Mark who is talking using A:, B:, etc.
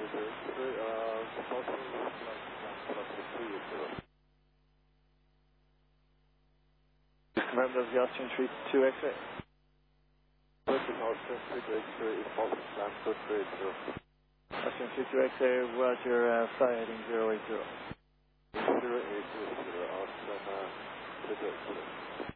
A: Remember the Austrian 32XA. Austrian 32XA, Roger, fly heading 080.
B: 080, Austrian 32XA.